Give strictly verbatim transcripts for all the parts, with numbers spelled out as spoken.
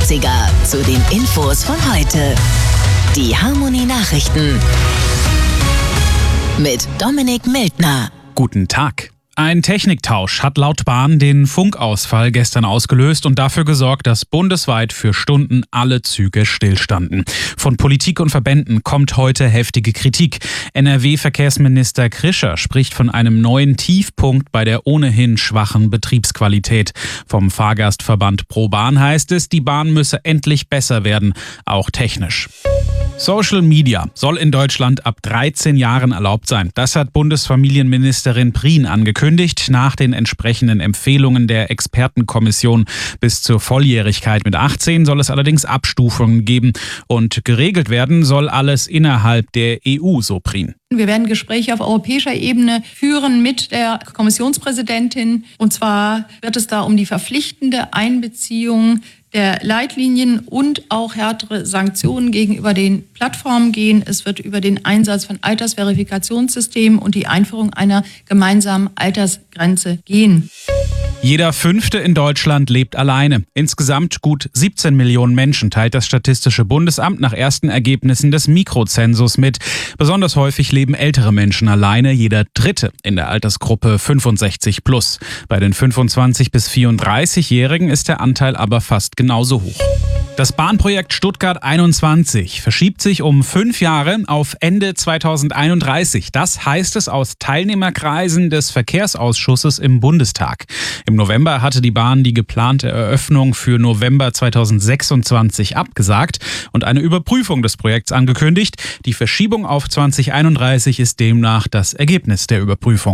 achtziger zu den Infos von heute. Die Harmony Nachrichten mit Dominik Mildner. Guten Tag. Ein Techniktausch hat laut Bahn den Funkausfall gestern ausgelöst und dafür gesorgt, dass bundesweit für Stunden alle Züge stillstanden. Von Politik und Verbänden kommt heute heftige Kritik. N R W-Verkehrsminister Krischer spricht von einem neuen Tiefpunkt bei der ohnehin schwachen Betriebsqualität. Vom Fahrgastverband ProBahn heißt es, die Bahn müsse endlich besser werden, auch technisch. Social Media soll in Deutschland ab dreizehn Jahren erlaubt sein. Das hat Bundesfamilienministerin Prien angekündigt, nach den entsprechenden Empfehlungen der Expertenkommission. Bis zur Volljährigkeit mit achtzehn soll es allerdings Abstufungen geben. Und geregelt werden soll alles innerhalb der E U, so Prien. Wir werden Gespräche auf europäischer Ebene führen mit der Kommissionspräsidentin. Und zwar wird es da um die verpflichtende Einbeziehung der Leitlinien und auch härtere Sanktionen gegenüber den Plattformen gehen. Es wird über den Einsatz von Altersverifikationssystemen und die Einführung einer gemeinsamen Altersgrenze gehen. Jeder Fünfte in Deutschland lebt alleine. Insgesamt gut siebzehn Millionen Menschen teilt das Statistische Bundesamt nach ersten Ergebnissen des Mikrozensus mit. Besonders häufig leben ältere Menschen alleine, jeder Dritte in der Altersgruppe fünfundsechzig plus. Bei den fünfundzwanzig- bis vierunddreißigjährigen ist der Anteil aber fast genauso hoch. Das Bahnprojekt Stuttgart einundzwanzig verschiebt sich um fünf Jahre auf Ende zweitausendeinunddreißig. Das heißt es aus Teilnehmerkreisen des Verkehrsausschusses im Bundestag. Im November hatte die Bahn die geplante Eröffnung für November zweitausendsechsundzwanzig abgesagt und eine Überprüfung des Projekts angekündigt. Die Verschiebung auf zweitausendeinunddreißig ist demnach das Ergebnis der Überprüfung.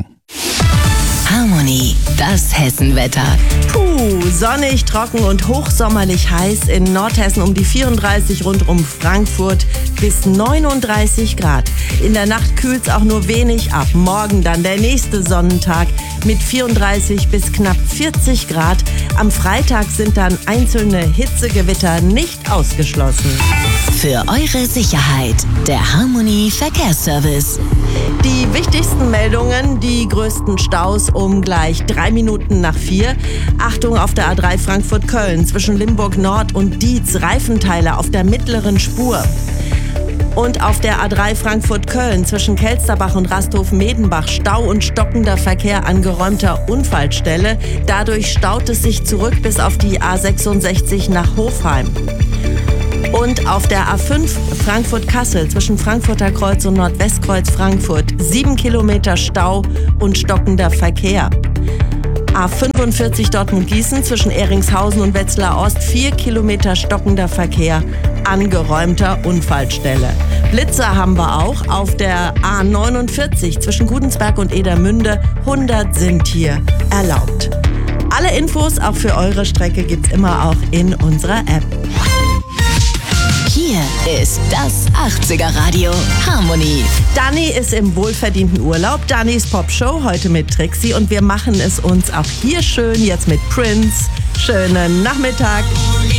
Harmony, das Hessenwetter. Puh, sonnig, trocken und hochsommerlich heiß in Nordhessen um die vierunddreißig, rund um Frankfurt bis neununddreißig Grad. In der Nacht kühlt es auch nur wenig ab. Morgen dann der nächste Sonnentag mit vierunddreißig bis knapp vierzig Grad. Am Freitag sind dann einzelne Hitzegewitter nicht ausgeschlossen. Für eure Sicherheit, der Harmony Verkehrsservice. Die wichtigsten Meldungen, die größten Staus um gleich drei Minuten nach vier. Achtung auf der A drei Frankfurt-Köln zwischen Limburg Nord und Dietz, Reifenteile auf der mittleren Spur. Und auf der A drei Frankfurt-Köln zwischen Kelsterbach und Rasthofen-Medenbach Stau und stockender Verkehr an geräumter Unfallstelle. Dadurch staut es sich zurück bis auf die A sechsundsechzig nach Hofheim. Und auf der A fünf Frankfurt-Kassel zwischen Frankfurter Kreuz und Nordwestkreuz Frankfurt sieben Kilometer Stau und stockender Verkehr. A fünfundvierzig Dortmund-Gießen zwischen Ehringshausen und Wetzlar Ost vier Kilometer stockender Verkehr an geräumter Unfallstelle. Blitzer haben wir auch auf der A neunundvierzig zwischen Gudensberg und Edermünde. hundert sind hier erlaubt. Alle Infos auch für eure Strecke gibt's immer auch in unserer App. Hier ist das achtziger Radio Harmony. Dani ist im wohlverdienten Urlaub. Danis Popshow heute mit Trixie und wir machen es uns auch hier schön jetzt mit Prince. Schönen Nachmittag.